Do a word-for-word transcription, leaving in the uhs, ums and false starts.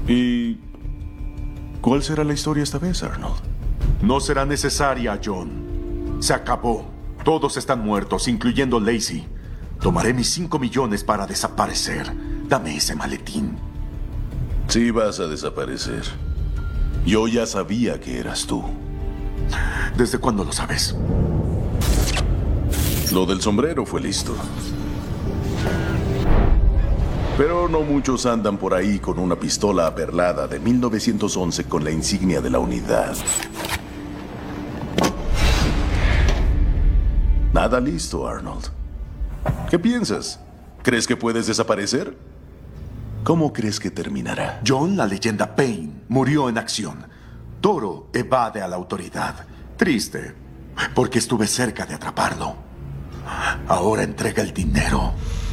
¿Y cuál será la historia esta vez, Arnold? No será necesaria, John. Se acabó. Todos están muertos, incluyendo Lacey. Tomaré mis cinco millones para desaparecer. Dame ese maletín. Sí vas a desaparecer. Yo ya sabía que eras tú. ¿Desde cuándo lo sabes? Lo del sombrero fue listo. Pero no muchos andan por ahí con una pistola aperlada de mil novecientos once con la insignia de la unidad. Nada listo, Arnold. ¿Qué piensas? ¿Crees que puedes desaparecer? ¿Cómo crees que terminará? John, la leyenda Payne, murió en acción. Toro evade a la autoridad. Triste, porque estuve cerca de atraparlo. Ahora entrega el dinero.